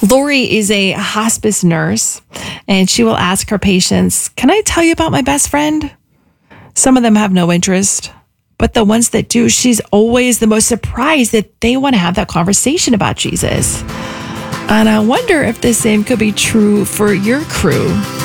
Lori is a hospice nurse, and she will ask her patients, "Can I tell you about my best friend?" Some of them have no interest, but the ones that do, she's always the most surprised that they want to have that conversation about Jesus. And I wonder if the same could be true for your crew.